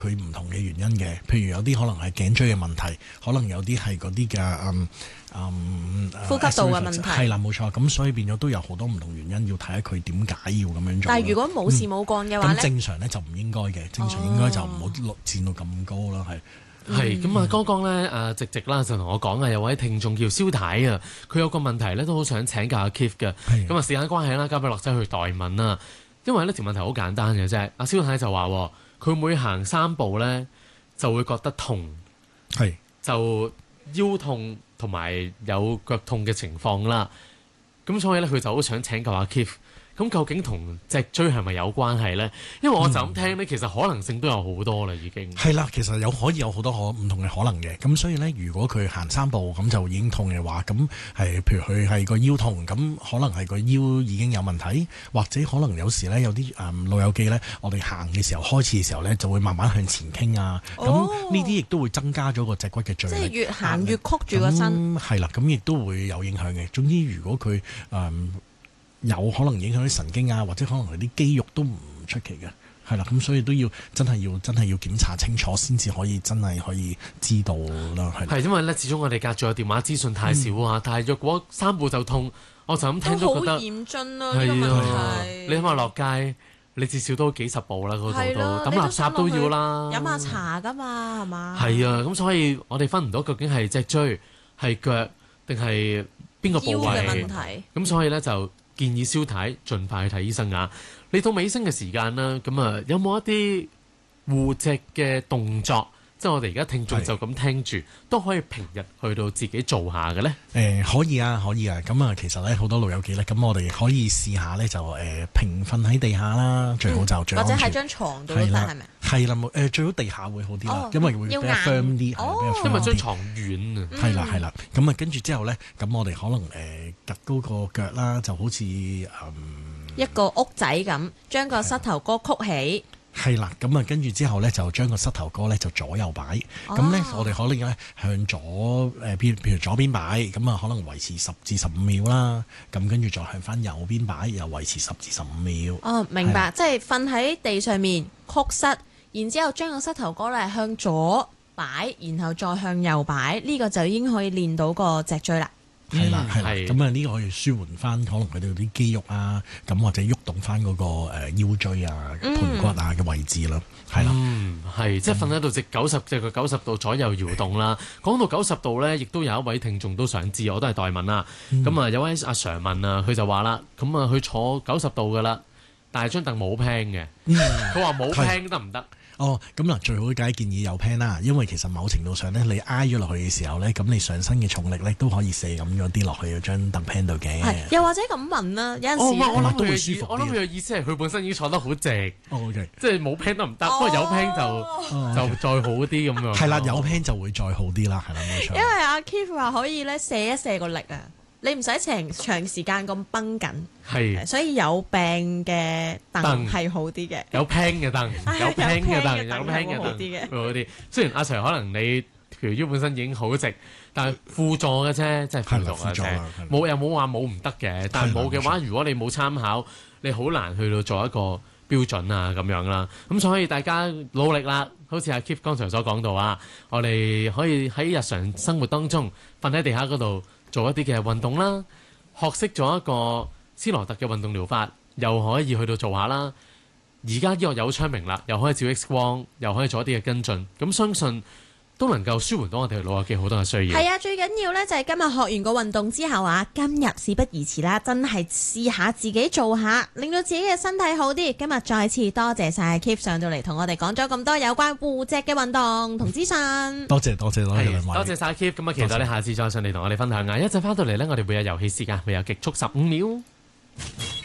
佢唔同嘅原因嘅，譬如有啲可能係頸椎嘅問題，可能有啲係嗰啲嘅呼吸道嘅問題， 係啦冇錯，咁所以變咗都有好多唔同原因，要睇下佢點解要咁樣做。 但係如果冇事冇幹嘅話咁正常咧就唔應該嘅，正常應該就唔好佔到咁高啦， 係咁啊！剛剛咧直啦就同我講啊，有位聽眾叫蕭太啊，佢有個問題咧都好想請教阿 Keith 嘅。咁啊時間關係啦，交俾樂仔去代問啦。因為呢條問題好簡單嘅啫。阿蕭太就話佢每行3步咧就會覺得痛，就腰痛同埋有腳痛嘅情況啦。咁所以咧佢就好想請教阿 Keith。咁究竟同脊椎係咪有關係呢？因為我就咁聽呢，其實可能性都有好多啦，已經係啦。其實可以有好多唔同嘅可能嘅。咁所以呢，如果佢行3步咁就已經痛嘅話，咁係譬如佢係個腰痛，咁可能係個腰已經有問題，或者可能有時呢，有啲老友記呢，我哋行嘅時候開始嘅時候呢，就會慢慢向前傾啊。咁呢啲亦都會增加咗個脊骨嘅墜力， 即係越行越曲住個身。 係啦，咁亦都會有影響嘅。總之，如果佢有可能影響啲神經啊，或者可能係啲肌肉都唔出奇嘅，係啦，咁所以都要真係要檢查清楚先至可以真係可以知道啦，係因為咧，始終我哋隔住個電話資訊太少啊，但係若果3步就痛，我就咁聽都覺得好嚴峻咯，呢個問題。 你諗下落街，你至少都幾十步啦，嗰度都抌垃圾都要啦， 飲下茶噶嘛，係嘛？ 係啊，咁所以我哋分唔到究竟係脊椎、係腳定係邊個部位嘅問題。 咁所以咧就建議蕭太盡快去睇醫生啊！嚟到尾聲嘅時間啦，咁啊有冇一啲護脊嘅動作？即係我哋而家聽眾就咁聽住，都可以平日去到自己做下嘅咧。 可以啊。咁啊，其實咧好多老友記咧，咁我哋可以試下咧，就平瞓喺地下啦，最好就最安全。 或者喺張床度都得，係咪？ 係啦，最好地下會好啲啦，因為會比較 firm 啲， 因為張床軟啊。 係啦，咁啊跟住之後咧，咁我哋可能趌高個腳啦，就好似一個屋仔咁，將個膝頭哥曲起。 係啦，咁啊跟住之後咧，就將個膝頭哥咧就左右擺。咁咧我哋可能咧向左譬如左邊擺，咁啊可能維持10至15秒啦。咁跟住再向翻右邊擺，又維持10至15秒。 哦，明白，即係瞓喺地上面曲膝，然之後將個膝頭哥咧向左擺，然後再向右擺，呢個就已經可以練到個脊椎啦。 係啦，咁啊呢個可以舒緩翻可能佢哋啲肌肉啊，咁或者喐動翻嗰個腰椎啊、盤骨啊嘅位置啦，係啦。 即係瞓喺度直90度左右搖動啦。講到90度咧，亦都有一位聽眾都想知，我都係代問啦。咁啊有位阿 Sir 問啊，佢就話啦，咁啊佢坐90度噶啦，但係張凳冇 pan 嘅，佢話冇 pan 得唔得？ 咁嗱，最好梗係建議有 pan 啦，因為其實某程度上咧，你挨咗落去嘅時候咧，咁你上身嘅重力咧都可以射咁咗啲落去嗰張凳 pan 度嘅。 又或者咁問啦，有陣時我諗都會舒服啲。 我諗佢嘅意思係佢本身已經坐得好直，即係冇 pan 得唔得？不過有 pan 就再好啲咁樣。 係啦，有 pan 就會再好啲啦，係啦，冇錯。 因為阿 Keith 話可以咧射一射個力啊。你唔使長時間咁繃緊，所以有病嘅凳係好啲嘅。 有 pan 嘅凳，有 pan 嘅凳，有 pan 嘅好啲嘅。 會好啲。雖然阿 Sir 可能你條腰本身已經好直，但係輔助嘅啫，即係輔助嘅啫。冇又冇話冇唔得嘅，但係冇嘅話，如果你冇參考，你好難去到做一個標準啊咁樣啦。咁所以大家努力啦，好似阿 Keith 剛才所講到啊，我哋可以喺日常生活當中瞓喺地下嗰度，做一啲嘅運動啦，學識咗一個斯羅特嘅運動療法，又可以去到做下啦。而家醫學有昌明啦，又可以照 X 光，又可以做一啲嘅跟進，咁相信都能夠舒緩到我哋老友記好多嘅需要。 係啊，最緊要呢就係今日學完個運動之後啊，今日事不宜遲啦，真係試下自己做下，令到自己嘅身體好啲。今日再次多謝晒 Keith 上到嚟同我哋講咗咁多有關護脊嘅運動同資訊。 多謝兩位， 多謝晒 Keith。咁啊，期待你下次再上嚟同我哋分享啊！一陣翻到嚟呢，我哋會有遊戲時間，會有極速15秒。